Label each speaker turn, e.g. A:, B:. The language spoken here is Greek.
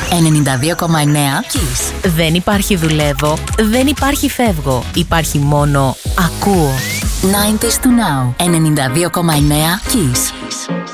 A: 92,9 Kiss.
B: Δεν υπάρχει δουλεύω, δεν υπάρχει φεύγω. Υπάρχει μόνο ακούω.
A: 90s to now. 92,9 Kiss.